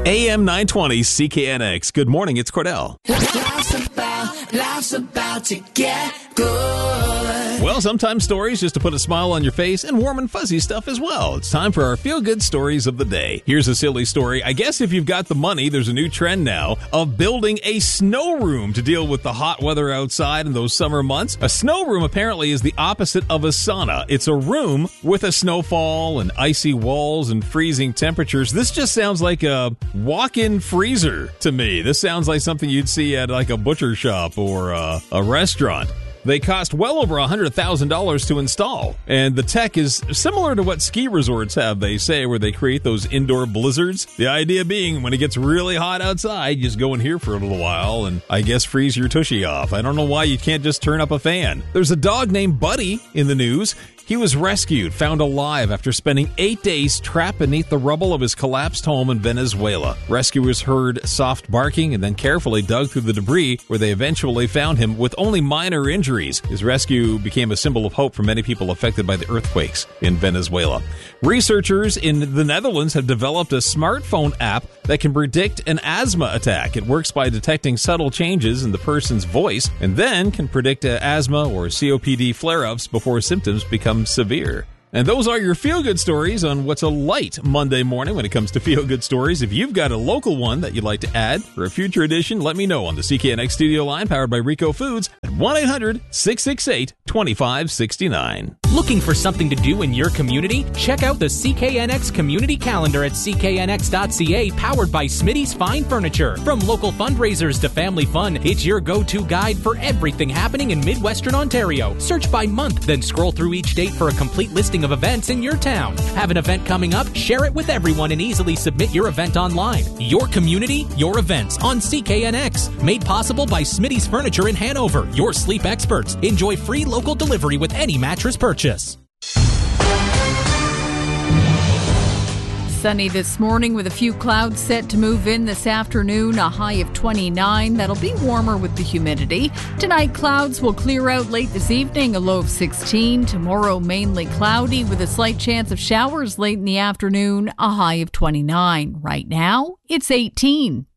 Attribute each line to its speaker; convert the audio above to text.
Speaker 1: AM 920 CKNX. Good morning, it's Cordell.
Speaker 2: Life's about to get good.
Speaker 1: Well, sometimes stories just to put a smile on your face and warm and fuzzy stuff as well. It's time for our feel-good stories of the day. Here's a silly story. I guess if you've got the money, there's a new trend now of building a snow room to deal with the hot weather outside in those summer months. A snow room apparently is the opposite of a sauna. It's a room with a snowfall and icy walls and freezing temperatures. This just sounds like a walk-in freezer to me. This sounds like something you'd see at like a butcher shop or a restaurant. They cost well over $100,000 to install, and the tech is similar to what ski resorts have, they say, where they create those indoor blizzards. The idea being, when it gets really hot outside, you just go in here for a little while and, I guess, freeze your tushy off. I don't know why you can't just turn up a fan. There's a dog named Buddy in the news. He was rescued, found alive after spending 8 days trapped beneath the rubble of his collapsed home in Venezuela. Rescuers heard soft barking and then carefully dug through the debris, where they eventually found him with only minor injuries. His rescue became a symbol of hope for many people affected by the earthquakes in Venezuela. Researchers in the Netherlands have developed a smartphone app that can predict an asthma attack. It works by detecting subtle changes in the person's voice and then can predict asthma or COPD flare-ups before symptoms become severe. And those are your feel-good stories on what's a light Monday morning when it comes to feel-good stories. If you've got a local one that you'd like to add for a future edition, let me know on the CKNX studio line powered by Rico Foods at 1-800-668-2569.
Speaker 3: Looking for something to do in your community? Check out the CKNX Community Calendar at cknx.ca, powered by Smitty's Fine Furniture. From local fundraisers to family fun, it's your go-to guide for everything happening in Midwestern Ontario. Search by month, then scroll through each date for a complete listing of events in your town. Have an event coming up? Share it with everyone and easily submit your event online. Your community, your events on CKNX. Made possible by Smitty's Furniture in Hanover, your sleep experts. Enjoy free local delivery with any mattress purchase.
Speaker 4: Sunny this morning with a few clouds set to move in this afternoon, a high of 29. That'll be warmer with the humidity. Tonight, clouds will clear out late this evening, a low of 16. Tomorrow, mainly cloudy with a slight chance of showers late in the afternoon, a high of 29. Right now, it's 18.